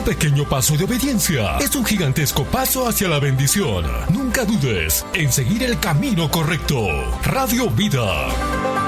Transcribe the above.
Un pequeño paso de obediencia es un gigantesco paso hacia la bendición. Nunca dudes en seguir el camino correcto. Radio Vida.